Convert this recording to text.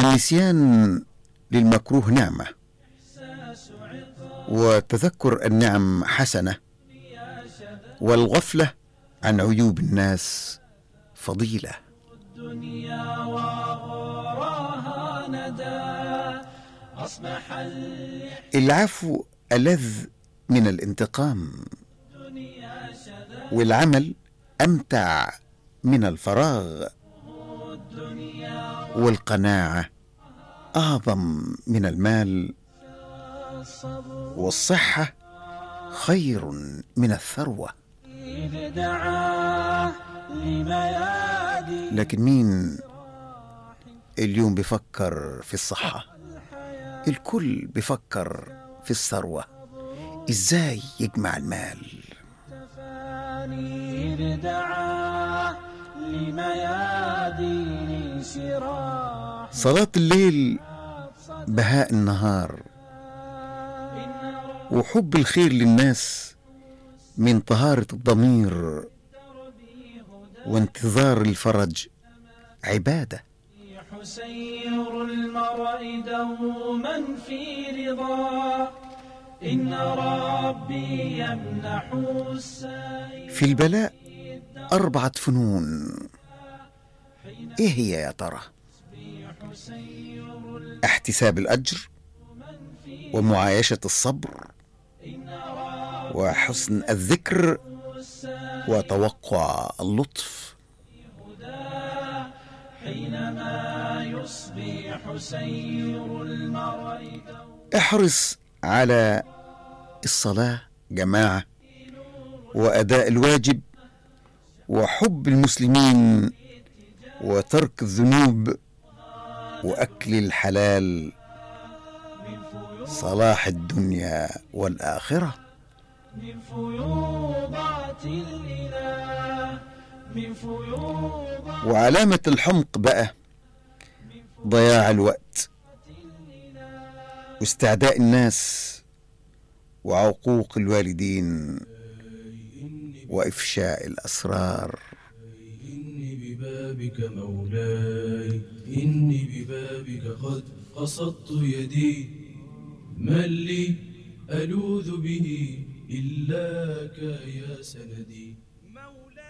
النسيان للمكروه نعمة، وتذكر النعم حسنة، والغفلة عن عيوب الناس فضيلة. العفو ألذ من الانتقام، والعمل أمتع من الفراغ، والقناعة أعظم من المال، والصحة خير من الثروة. لكن مين اليوم بيفكر في الصحة؟ الكل بيفكر في الثروة، إزاي يجمع المال. صلاة الليل بهاء النهار، وحب الخير للناس من طهارة الضمير، وانتظار الفرج عبادة. يسير المرء دوما في رضا، إن ربي يمنح السائل. في البلاء 4 فنون، إيه هي يا ترى؟ احتساب الأجر، ومعايشة الصبر، وحسن الذكر، وتوقع اللطف. حينما يصبح سير المرء. احرص على الصلاة جماعة، وأداء الواجب، وحب المسلمين، وترك الذنوب، وأكل الحلال، صلاح الدنيا والآخرة. من فيوضات الإله، من فيوضات. وعلامة الحمق بقى ضياع الوقت، واستعداء الناس، وعقوق الوالدين، وإفشاء الأسرار. إني ببابك مولاي، إني ببابك قد قصدت يدي، من لي ألوذ به إلاك يا سندي.